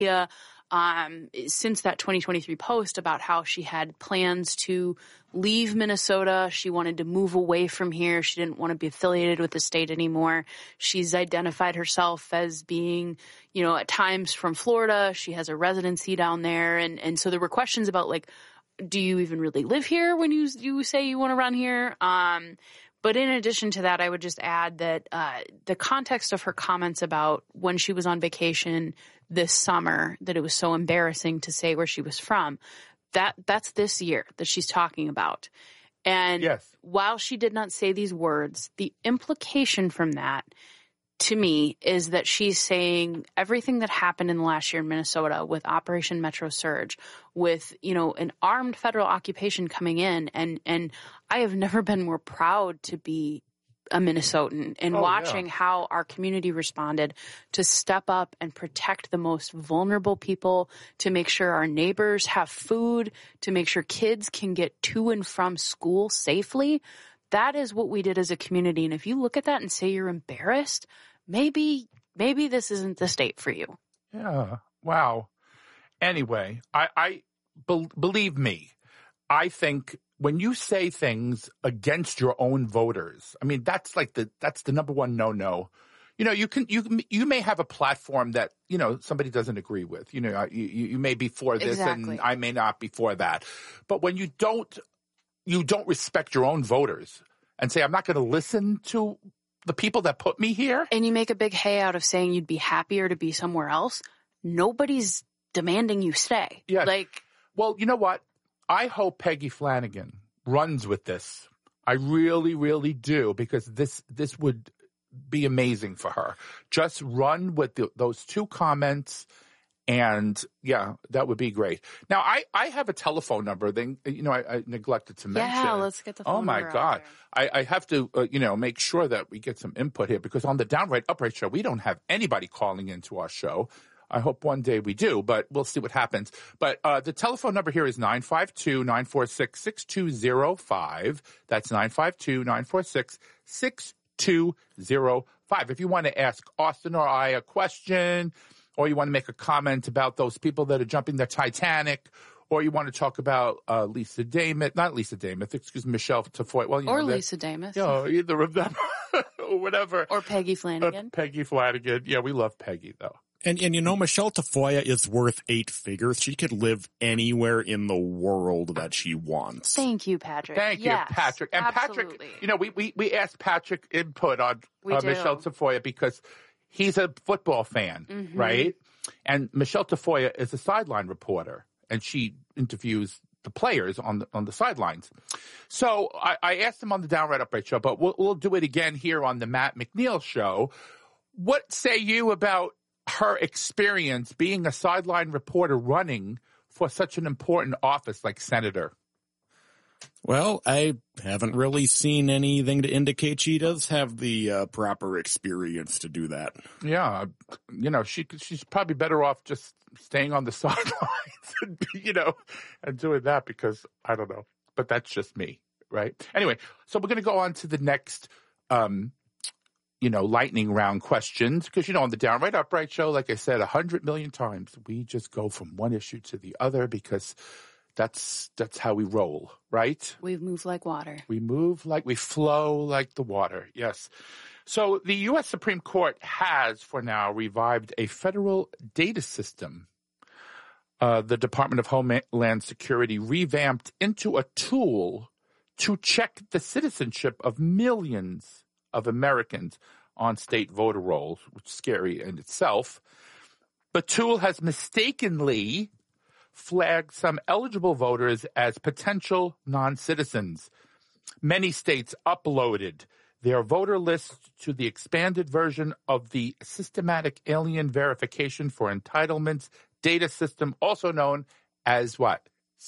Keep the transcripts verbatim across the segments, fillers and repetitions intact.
media um, since that twenty twenty-three post about how she had plans to leave Minnesota. She wanted to move away from here. She didn't want to be affiliated with the state anymore. She's identified herself as being, you know, at times from Florida. She has a residency down there. And, and so there were questions about, like, do you even really live here when you, you say you want to run here? Um, But in addition to that, I would just add that uh, the context of her comments about when she was on vacation this summer, that it was so embarrassing to say where she was from, that that's this year that she's talking about. And yes. While she did not say these words, the implication from that to me is that she's saying everything that happened in the last year in Minnesota with Operation Metro Surge, with, you know, an armed federal occupation coming in. And, and I have never been more proud to be a Minnesotan and oh, watching yeah. how our community responded to step up and protect the most vulnerable people, to make sure our neighbors have food, to make sure kids can get to and from school safely. That is what we did as a community. And if you look at that and say you're embarrassed, maybe, maybe this isn't the state for you. Yeah. Wow. Anyway, I, I be, believe me, I think when you say things against your own voters, I mean, that's like the, that's the number one no-no. You know, you can, you, you may have a platform that, you know, somebody doesn't agree with, you know, you, you may be for this exactly. and I may not be for that. But when you don't, you don't respect your own voters and say, I'm not going to listen to the people that put me here. And you make a big hay out of saying you'd be happier to be somewhere else. Nobody's demanding you stay. Yeah. Like, well, you know what? I hope Peggy Flanagan runs with this. I really, really do, because this, this would be amazing for her. Just run with the, those two comments. And yeah, that would be great. Now, I, I have a telephone number. Then, you know, I, I neglected to mention. Yeah, let's get the phone number. Oh my number God. out I, I have to, uh, you know, make sure that we get some input here, because on the Downright Upright show, we don't have anybody calling into our show. I hope one day we do, but we'll see what happens. But uh, the telephone number here is nine five two, nine four six, six two zero five. That's nine five two, nine four six, six two zero five. If you want to ask Austin or I a question, or you want to make a comment about those people that are jumping the Titanic, or you want to talk about uh, Lisa Damith, not Lisa Damith, excuse me, Michelle Tafoya. Well, you or know, Lisa Damith. You know, either of them, or whatever. Or Peggy Flanagan. Uh, Peggy Flanagan. Yeah, we love Peggy, though. And, and you know, Michelle Tafoya is worth eight figures. She could live anywhere in the world that she wants. Thank you, Patrick. Thank yes, you, Patrick. And absolutely. Patrick, you know, we, we, we asked Patrick input on uh, Michelle Tafoya because he's a football fan, mm-hmm. right? And Michelle Tafoya is a sideline reporter, and she interviews the players on the, on the sidelines. So I, I asked him on the Downright Upright show, but we'll, we'll do it again here on the Matt McNeil show. What say you about her experience being a sideline reporter running for such an important office like senator? Well, I haven't really seen anything to indicate she does have the uh, proper experience to do that. Yeah. You know, she she's probably better off just staying on the sidelines and, you know, and doing that, because I don't know, but that's just me, right? Anyway, so we're going to go on to the next, um, you know, lightning round questions, because, you know, on the Downright Upright show, like I said, a hundred million times, we just go from one issue to the other, because that's, that's how we roll, right? We move like water. We move like, we flow like the water. Yes. So the U S Supreme Court has, for now, revived a federal data system. Uh, the Department of Homeland Security revamped into a tool to check the citizenship of millions of Americans on state voter rolls, which is scary in itself. The tool has mistakenly flagged some eligible voters as potential non-citizens. Many states uploaded their voter lists to the expanded version of the Systematic Alien Verification for Entitlements data system, also known as what?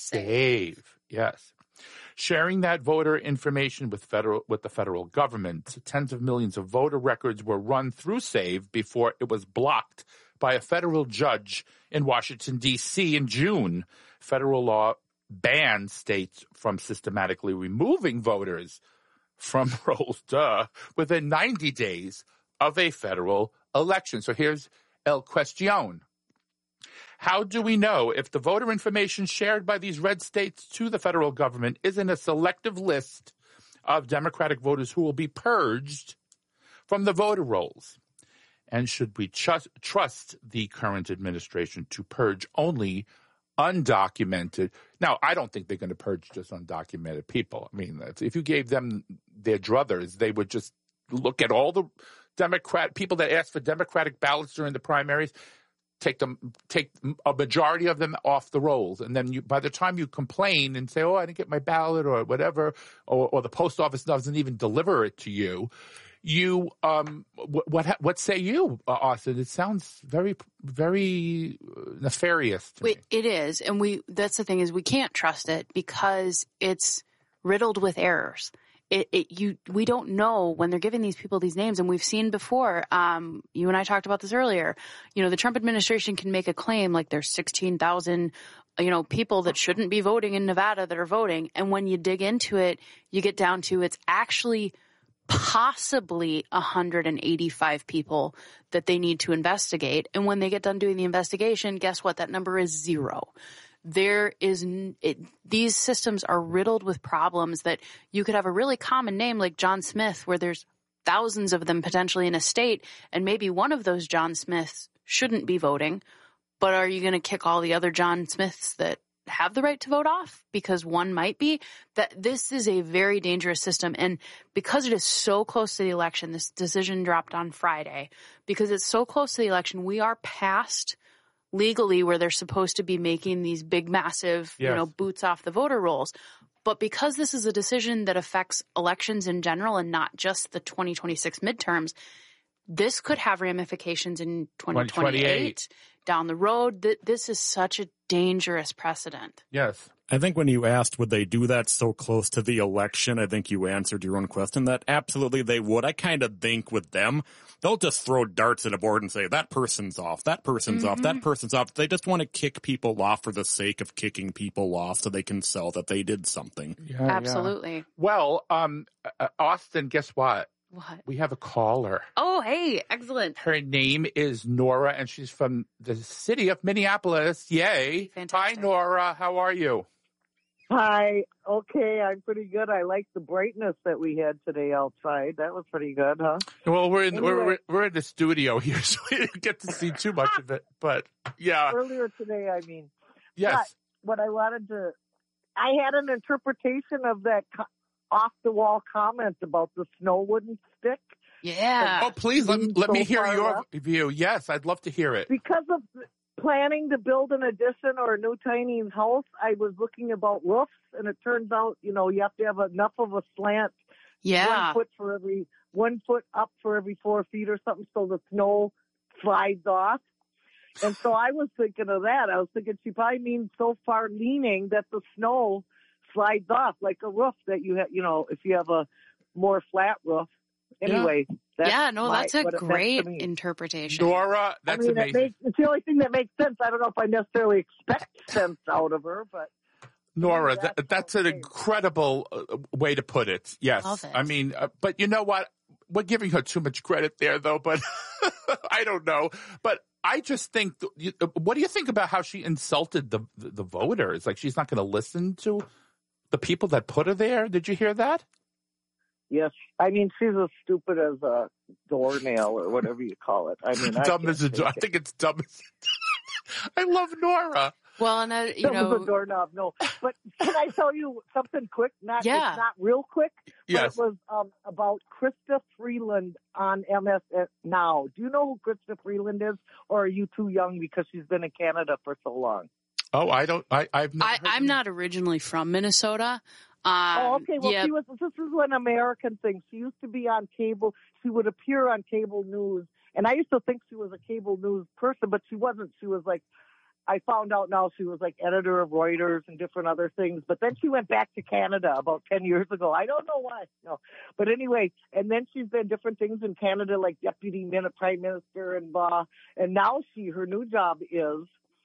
SAVE. Yes. Sharing that voter information with federal, with the federal government, tens of millions of voter records were run through SAVE before it was blocked by a federal judge in Washington, D C in June. Federal law bans states from systematically removing voters from rolls, duh, within ninety days of a federal election. So here's El Question. How do we know if the voter information shared by these red states to the federal government isn't a selective list of Democratic voters who will be purged from the voter rolls? And should we trust, trust the current administration to purge only undocumented? Now, I don't think they're going to purge just undocumented people. I mean, if you gave them their druthers, they would just look at all the Democrat people that asked for Democratic ballots during the primaries, take them, take a majority of them off the rolls, and then you, by the time you complain and say, "Oh, I didn't get my ballot," or whatever, or, or the post office doesn't even deliver it to you, you um, what what, what say you, uh, Austin? It sounds very very nefarious to Wait, me. It is, and we that's the thing is we can't trust it because it's riddled with errors. It, it, you, we don't know when they're giving these people these names, and we've seen before. Um, you and I talked about this earlier. You know, the Trump administration can make a claim like there's sixteen thousand, you know, people that shouldn't be voting in Nevada that are voting, and when you dig into it, you get down to it's actually possibly one hundred eighty-five people that they need to investigate, and when they get done doing the investigation, guess what? That number is zero. There is it, these systems are riddled with problems that you could have a really common name like John Smith, where there's thousands of them potentially in a state, and maybe one of those John Smiths shouldn't be voting, but are you going to kick all the other John Smiths that have the right to vote off because one might be? That this is a very dangerous system, and because it is so close to the election, this decision dropped on Friday, because it's so close to the election, we are past legally where they're supposed to be making these big, massive, yes. you know, boots off the voter rolls. But because this is a decision that affects elections in general and not just the twenty twenty-six midterms, this could have ramifications in twenty twenty-eight down the road. This is such a dangerous precedent. Yes. I think when you asked would they do that so close to the election, I think you answered your own question that absolutely they would. I kind of think with them, they'll just throw darts at a board and say, that person's off, that person's mm-hmm. off, that person's off. They just want to kick people off for the sake of kicking people off so they can sell that they did something. Yeah, absolutely. Yeah. Well, um, uh, Austin, guess what? What? We have a caller. Oh, hey, excellent. Her name is Nora, and she's from the city of Minneapolis. Yay. Fantastic. Hi, Nora. How are you? Hi. Okay, I'm pretty good. I like the brightness that we had today outside. That was pretty good, huh? Well, we're in anyway, we're we're in the studio here, so we didn't get to see too much of it. But yeah, earlier today, I mean. Yes. But what I wanted to, I had an interpretation of that co- off the wall comment about the snow wouldn't stick. Yeah. Oh, please let me, let so me hear your left. view. Yes, I'd love to hear it. Because of planning to build an addition or a new tiny house, I was looking about roofs, and it turns out, you know, you have to have enough of a slant, yeah, one foot for every one foot up for every four feet or something, so the snow slides off. And so I was thinking of that. I was thinking she probably means so far leaning that the snow slides off like a roof that you have, you know, if you have a more flat roof. Anyway. Yeah, that's yeah no, my, that's a great that's interpretation. Nora, that's I mean, amazing. It makes, it's the only thing that makes sense. I don't know if I necessarily expect sense out of her, but. Nora, that's, that, that's an incredible uh, way to put it. Yes. Love it. I mean, uh, but you know what? We're giving her too much credit there, though, but I don't know. But I just think, th- what do you think about how she insulted the, the, the voters? Like, she's not going to listen to the people that put her there? Did you hear that? Yes. I mean, she's as stupid as a doornail or whatever you call it. I mean, dumb I as a door. I think it's dumb as a I love Nora. Well, and uh, you dumb know, as a doorknob, no. But can I tell you something quick? Not, yeah. It's not real quick. Yes. But it was um, about Krista Freeland on M S N Now. Do you know who Krista Freeland is, or are you too young because she's been in Canada for so long? Oh, I don't. I, I've. Never I, heard I'm of not originally from Minnesota. Um, oh, okay. Well, yeah. she was. This is an American thing. She used to be on cable. She would appear on cable news, and I used to think she was a cable news person, but she wasn't. She was like, I found out now she was like editor of Reuters and different other things. But then she went back to Canada about ten years ago. I don't know why. No, but anyway, and then she's been different things in Canada, like deputy minute prime minister and blah. And now she, her new job is.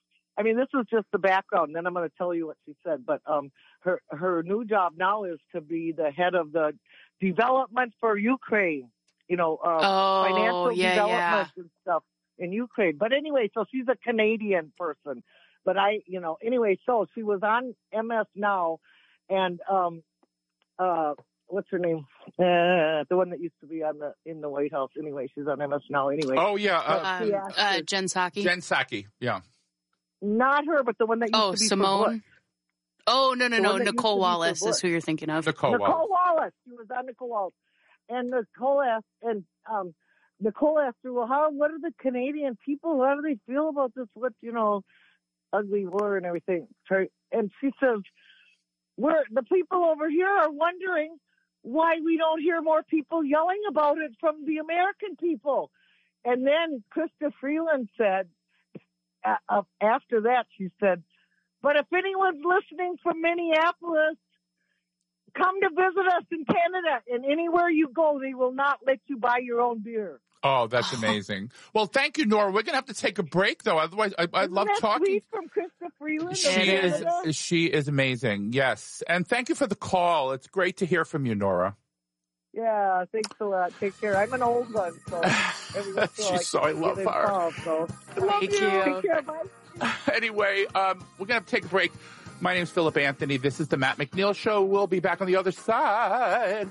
I mean, this is just the background, and then I'm going to tell you what she said. But um, her her new job now is to be the head of the development for Ukraine, you know, uh, oh, financial yeah, development yeah. and stuff in Ukraine. But anyway, so she's a Canadian person. But I, you know, anyway, so she was on M S Now, and um, uh, what's her name? Uh, the one that used to be on the in the White House. Anyway, she's on M S Now. Anyway. Oh yeah, uh, Um, uh, Jen Psaki. Jen Psaki. Yeah. Not her, but the one that used Oh, to be Simone. for Bush. Oh no no The no! one that used to Nicole be for Wallace Bush. is who you're thinking of. Nicole, Nicole Wallace. Wallace. She was on Nicole Wallace, and Nicole asked, and um, Nicole asked her, well, how? What are the Canadian people? How do they feel about this? What you know, ugly war and everything? And she says, we're the people over here are wondering why we don't hear more people yelling about it from the American people. And then Krista Freeland said, uh, after that, she said, but if anyone's listening from Minneapolis, come to visit us in Canada, and anywhere you go, they will not let you buy your own beer. Oh, that's amazing. Well, thank you, Nora. We're going to have to take a break, though. Otherwise, I, I Isn't love that talking. sweet from Krista Freeland? She of is, Canada? she is amazing. Yes. And thank you for the call. It's great to hear from you, Nora. Yeah, thanks a lot. Take care. I'm an old one, so every once in a while She's so- I love get her. involved, so. I love Thank you. you. Take care. Bye. Anyway, um, we're going to have to take a break. My name's Philip Anthony. This is the Matt McNeil Show. We'll be back on the other side.